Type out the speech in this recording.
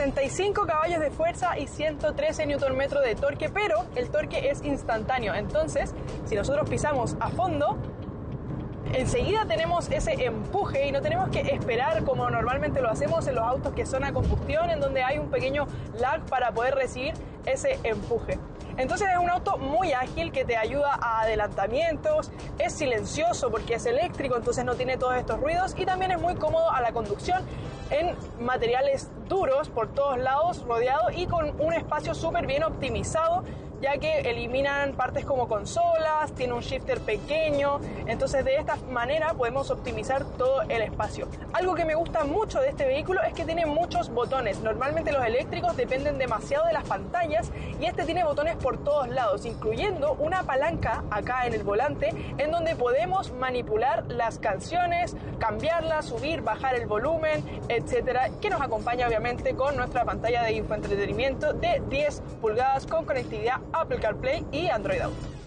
65 caballos de fuerza y 113 Nm de torque, pero el torque es instantáneo. Entonces, si nosotros pisamos a fondo, enseguida tenemos ese empuje y no tenemos que esperar como normalmente lo hacemos en los autos que son a combustión, en donde hay un pequeño lag para poder recibir ese empuje. Entonces es un auto muy ágil que te ayuda a adelantamientos, es silencioso porque es eléctrico, entonces no tiene todos estos ruidos, y también es muy cómodo a la conducción en materiales duros por todos lados, rodeado y con un espacio súper bien optimizado, ya que eliminan partes como consolas, tiene un shifter pequeño, entonces de esta manera podemos optimizar todo el espacio. Algo que me gusta mucho de este vehículo es que tiene muchos botones. Normalmente los eléctricos dependen demasiado de las pantallas y este tiene botones por todos lados, incluyendo una palanca acá en el volante en donde podemos manipular las canciones, cambiarlas, subir, bajar el volumen, etcétera, que nos acompaña obviamente con nuestra pantalla de infoentretenimiento de 10 pulgadas con conectividad Apple CarPlay y Android Auto.